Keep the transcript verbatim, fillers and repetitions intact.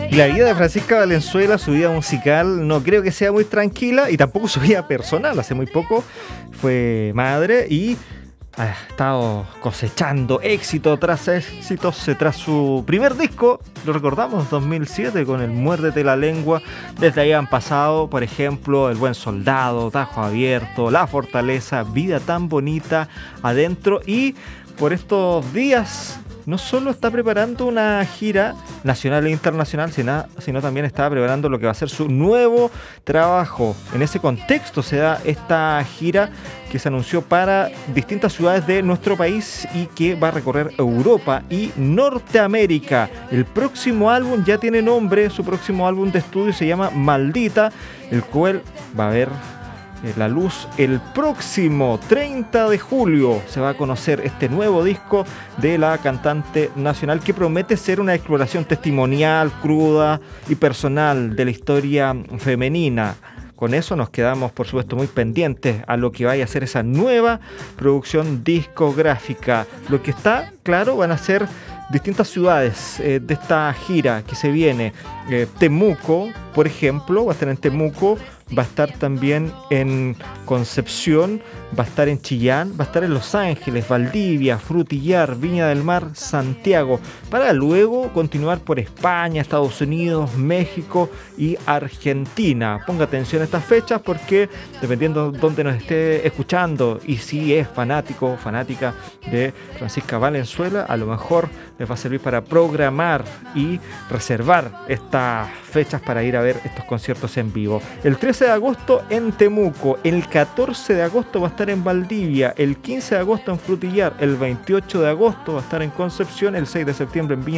Y la vida de Francisca Valenzuela, su vida musical, no creo que sea muy tranquila, y tampoco su vida personal. Hace muy poco fue madre y ha estado cosechando éxito tras éxitos tras su primer disco, lo recordamos, dos mil siete, con el Muérdete la Lengua. Desde ahí han pasado, por ejemplo, El Buen Soldado, Tajo Abierto, La Fortaleza, Vida Tan Bonita, Adentro, y por estos días no solo está preparando una gira nacional e internacional, sino, sino también está preparando lo que va a ser su nuevo trabajo. En ese contexto se da esta gira que se anunció para distintas ciudades de nuestro país y que va a recorrer Europa y Norteamérica. El próximo álbum ya tiene nombre, su próximo álbum de estudio se llama Maldita, el cual va a ver la luz el próximo treinta de julio. Se va a conocer este nuevo disco de la cantante nacional, que promete ser una exploración testimonial, cruda y personal de la historia femenina. Con eso nos quedamos, por supuesto, muy pendientes a lo que vaya a ser esa nueva producción discográfica. Lo que está claro, van a ser distintas ciudades eh, de esta gira que se viene. eh, Temuco, por ejemplo, va a estar en Temuco, va a estar también en Concepción, va a estar en Chillán, va a estar en Los Ángeles, Valdivia, Frutillar, Viña del Mar, Santiago, para luego continuar por España, Estados Unidos, México y Argentina. Ponga atención a estas fechas porque, dependiendo de dónde nos esté escuchando y si es fanático o fanática de Francisca Valenzuela, a lo mejor les va a servir para programar y reservar estas fechas para ir a ver estos conciertos en vivo. El trece de agosto en Temuco, el catorce de agosto va a estar en Valdivia, el quince de agosto en Frutillar, el veintiocho de agosto va a estar en Concepción, el seis de septiembre en Viña